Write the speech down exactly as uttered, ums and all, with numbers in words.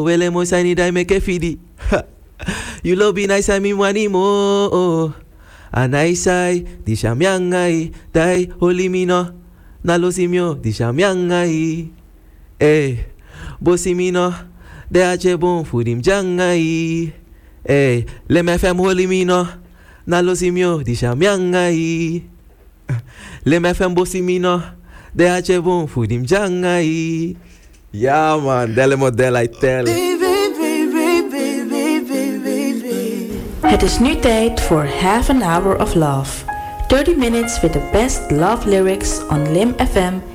Wele mo sani dai me ke fidi. You love be nice and me money mo. And I say, di shamyangai, dai holy mino. Na lo simio, di shamyangai. Eh, bosi mino, de ache bon fudim jangai. Eh, le me fem holy mino. Na lo simio, di shamyangai. Le me fem bosi mino, de ache bon fudim jangai. Ja man, delle model, I tell. Het is nu tijd voor Half an Hour of Love. thirty minutes with the best love lyrics on Lim F M